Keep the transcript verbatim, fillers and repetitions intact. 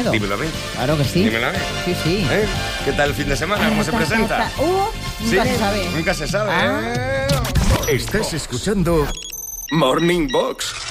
Dímelo a mí. Claro que sí. Dímelo a mí. Sí, sí. ¿Eh? ¿Qué tal el fin de semana? ¿Cómo se presenta? Uh, nunca ¿Sí? se sabe. Nunca se sabe. Ah. ¿eh? Estás escuchando Morning Box.